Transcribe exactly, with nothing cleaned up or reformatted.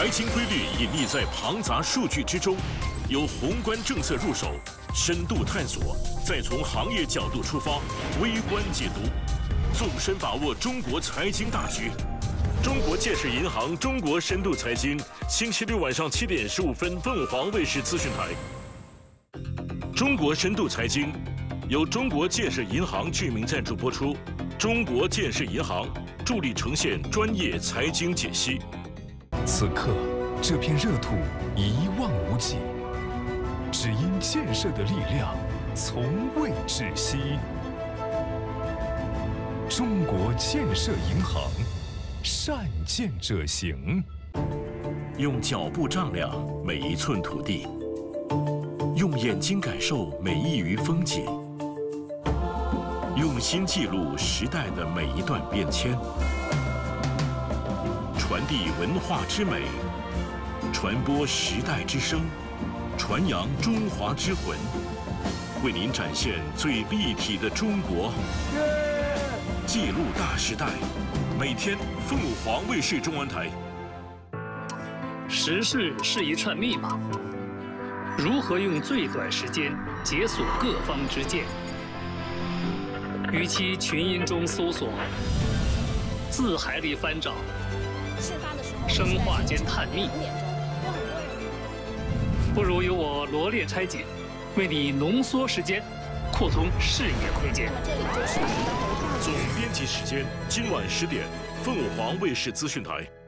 财经规律隐匿在庞杂数据之中，由宏观政策入手，深度探索，再从行业角度出发，微观解读，纵深把握中国财经大局。中国建设银行中国深度财经，星期六晚上七点十五分，凤凰卫视资讯台。中国深度财经由中国建设银行居民赞助播出，中国建设银行助力呈现专业财经解析。 此刻，这片热土一望无际，只因建设的力量从未止息。中国建设银行，善建者行。 用脚步丈量每一寸土地，用眼睛感受每一隅风景，用心记录时代的每一段变迁。传递文化之美，传播时代之声，传扬中华之魂，为您展现最立体的中国，记录大时代。每天，凤凰卫视中文台。 时事是一串密码，如何用最短时间解锁各方之见？与其群音中搜索，字海里翻找。生化间探秘，不如由我罗列拆解，为你浓缩时间，扩充视野空间。 总编辑时间今晚十点，凤凰卫视资讯台。